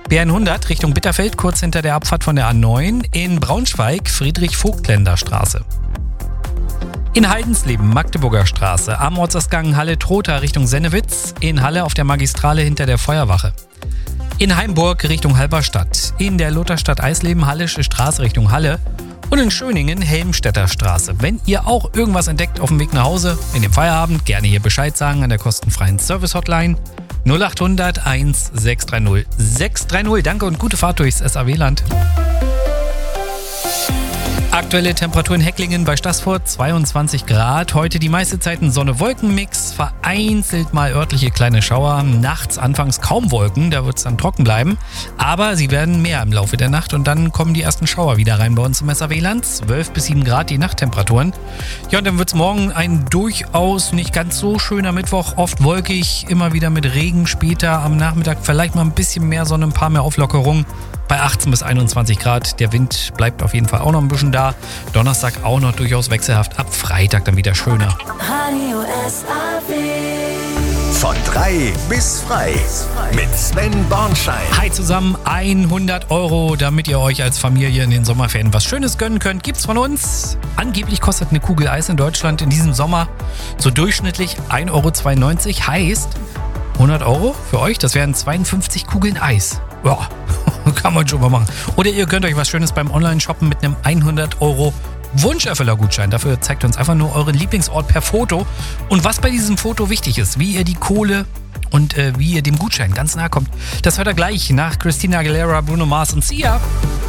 B100 Richtung Bitterfeld, kurz hinter der Abfahrt von der A9. In Braunschweig Friedrich-Vogtländer-Straße. In Heidensleben Magdeburger Straße. Am Ortsausgang Halle-Trotha Richtung Sennewitz. In Halle auf der Magistrale hinter der Feuerwache. In Heimburg Richtung Halberstadt. In der Lutherstadt Eisleben Hallische Straße Richtung Halle. Und in Schöningen Helmstedter Straße. Wenn ihr auch irgendwas entdeckt auf dem Weg nach Hause, in dem Feierabend, gerne hier Bescheid sagen an der kostenfreien Service-Hotline 0800 1630 630. Danke und gute Fahrt durchs SAW-Land. Aktuelle Temperatur in Hecklingen bei Staßfurt 22 Grad. Heute die meiste Zeit ein Sonne-Wolken-Mix. Vereinzelt mal örtliche kleine Schauer. Nachts anfangs kaum Wolken, da wird es dann trocken bleiben. Aber sie werden mehr im Laufe der Nacht und dann kommen die ersten Schauer wieder rein bei uns im SAW-Land. 12 bis 7 Grad die Nachttemperaturen. Ja, und dann wird es morgen ein durchaus nicht ganz so schöner Mittwoch. Oft wolkig, immer wieder mit Regen später am Nachmittag. Vielleicht mal ein bisschen mehr Sonne, ein paar mehr Auflockerungen. Bei 18 bis 21 Grad. Der Wind bleibt auf jeden Fall auch noch ein bisschen da. Donnerstag auch noch durchaus wechselhaft. Ab Freitag dann wieder schöner. Radio SAW. Von 3 bis frei. Mit Sven Bornschein. Hi zusammen, 100 €, damit ihr euch als Familie in den Sommerferien was Schönes gönnen könnt, gibt's von uns. Angeblich kostet eine Kugel Eis in Deutschland in diesem Sommer so durchschnittlich 1,92 €. Heißt 100 € für euch, das wären 52 Kugeln Eis. Ja, kann man schon mal machen. Oder ihr könnt euch was Schönes beim Online-Shoppen mit einem 100 € Wunscherfüller-Gutschein. Dafür zeigt uns einfach nur euren Lieblingsort per Foto. Und was bei diesem Foto wichtig ist, wie ihr die Kohle und wie ihr dem Gutschein ganz nahe kommt, das hört ihr gleich nach Christina Aguilera, Bruno Mars und Sia.